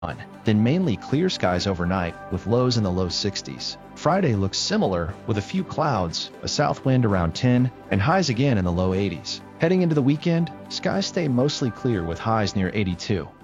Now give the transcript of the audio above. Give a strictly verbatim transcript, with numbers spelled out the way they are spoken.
then mainly clear skies overnight with lows in the low sixties. Friday looks similar with a few clouds, a south wind around ten, and highs again in the low eighties. Heading into the weekend, skies stay mostly clear with highs near eighty-two.